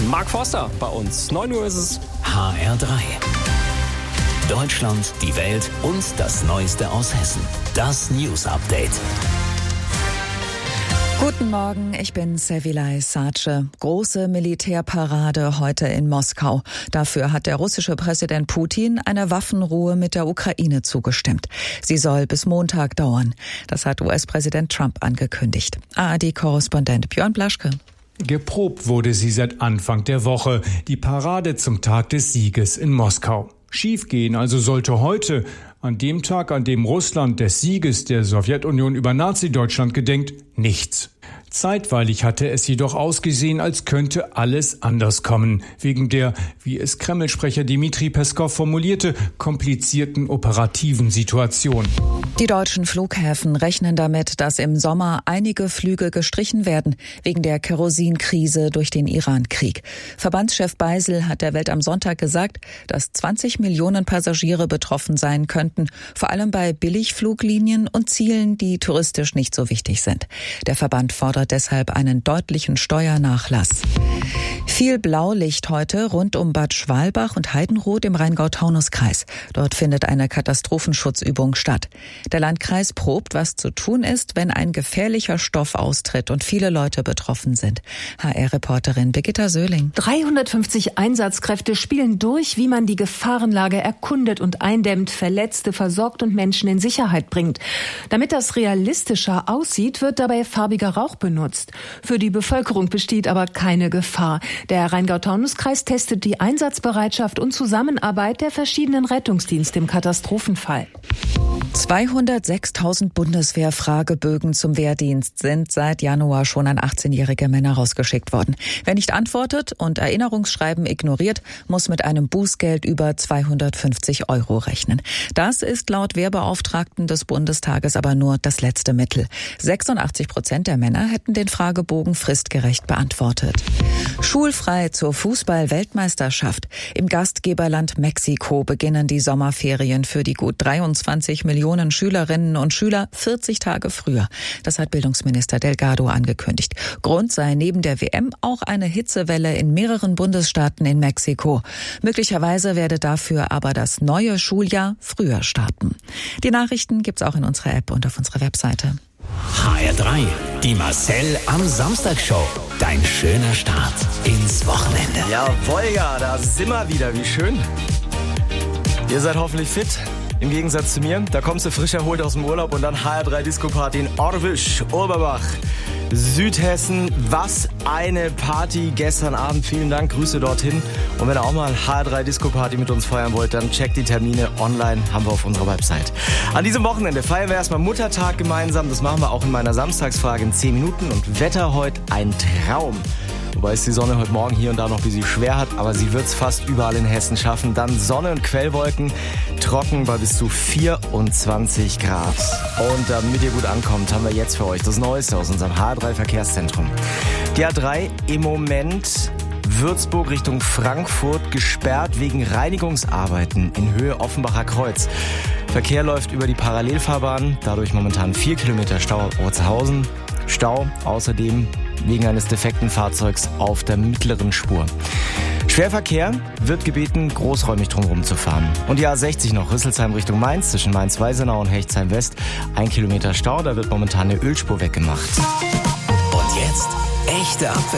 Mark Forster bei uns. 9 Uhr ist es. HR3. Deutschland, die Welt und das Neueste aus Hessen. Das News Update. Guten Morgen, ich bin Sevilay Sace. Große Militärparade heute in Moskau. Dafür hat der russische Präsident Putin eine Waffenruhe mit der Ukraine zugestimmt. Sie soll bis Montag dauern. Das hat US-Präsident Trump angekündigt. ARD-Korrespondent Björn Blaschke. Geprobt wurde sie seit Anfang der Woche. Die Parade zum Tag des Sieges in Moskau. Schiefgehen also sollte heute, an dem Tag, an dem Russland des Sieges der Sowjetunion über Nazi-Deutschland gedenkt, nichts. Zeitweilig hatte es jedoch ausgesehen, als könnte alles anders kommen, wegen der, wie es Kreml-Sprecher Dmitri Peskow formulierte, komplizierten operativen Situation. Die deutschen Flughäfen rechnen damit, dass im Sommer einige Flüge gestrichen werden, wegen der Kerosinkrise durch den Iran-Krieg. Verbandschef Beisel hat der Welt am Sonntag gesagt, dass 20 Millionen Passagiere betroffen sein könnten, vor allem bei Billigfluglinien und Zielen, die touristisch nicht so wichtig sind. Der Verband fordert deshalb einen deutlichen Steuernachlass. Viel Blaulicht heute rund um Bad Schwalbach und Heidenroth im Rheingau-Taunus-Kreis. Dort findet eine Katastrophenschutzübung statt. Der Landkreis probt, was zu tun ist, wenn ein gefährlicher Stoff austritt und viele Leute betroffen sind. HR-Reporterin Birgitta Söhling. 350 Einsatzkräfte spielen durch, wie man die Gefahrenlage erkundet und eindämmt, Verletzte versorgt und Menschen in Sicherheit bringt. Damit das realistischer aussieht, wird dabei farbiger Rauch benutzt. Für die Bevölkerung besteht aber keine Gefahr. Der Rheingau-Taunus-Kreis testet die Einsatzbereitschaft und Zusammenarbeit der verschiedenen Rettungsdienste im Katastrophenfall. 206.000 Bundeswehr-Fragebögen zum Wehrdienst sind seit Januar schon an 18-jährige Männer rausgeschickt worden. Wer nicht antwortet und Erinnerungsschreiben ignoriert, muss mit einem Bußgeld über 250 € rechnen. Das ist laut Wehrbeauftragten des Bundestages aber nur das letzte Mittel. 86% der Männer hätten den Fragebogen fristgerecht beantwortet. Schulfrei zur Fußball-Weltmeisterschaft. Im Gastgeberland Mexiko beginnen die Sommerferien für die gut 23 Millionen Schülerinnen und Schüler 40 Tage früher. Das hat Bildungsminister Delgado angekündigt. Grund sei neben der WM auch eine Hitzewelle in mehreren Bundesstaaten in Mexiko. Möglicherweise werde dafür aber das neue Schuljahr früher starten. Die Nachrichten gibt's auch in unserer App und auf unserer Webseite. HR3, die Marcel am Samstag-Show. Dein schöner Start ins Wochenende. Jawohl, ja, da sind wir wieder. Wie schön. Ihr seid hoffentlich fit. Im Gegensatz zu mir, da kommst du frisch erholt aus dem Urlaub und dann HR3 Disco Party in Orwisch, Oberbach, Südhessen. Was eine Party gestern Abend. Vielen Dank, Grüße dorthin. Und wenn ihr auch mal HR3 Disco Party mit uns feiern wollt, dann checkt die Termine online, haben wir auf unserer Website. An diesem Wochenende feiern wir erstmal Muttertag gemeinsam. Das machen wir auch in meiner Samstagsfrage in 10 Minuten. Und Wetter heute ein Traum. Wobei es die Sonne heute Morgen hier und da noch ein bisschen schwer hat, aber sie wird es fast überall in Hessen schaffen. Dann Sonne und Quellwolken, trocken bei bis zu 24 Grad. Und damit ihr gut ankommt, haben wir jetzt für euch das Neueste aus unserem HR3 Verkehrszentrum. Die A3 im Moment Würzburg Richtung Frankfurt gesperrt wegen Reinigungsarbeiten in Höhe Offenbacher Kreuz. Verkehr läuft über die Parallelfahrbahn, dadurch momentan 4 Kilometer Stau Orzhausen. Stau außerdem wegen eines defekten Fahrzeugs auf der mittleren Spur. Schwerverkehr wird gebeten, großräumig drumherum zu fahren. Und die A60 noch, Rüsselsheim Richtung Mainz, zwischen Mainz-Weisenau und Hechtsheim West. 1 Kilometer Stau, da wird momentan eine Ölspur weggemacht. Und jetzt echte Abwechslung.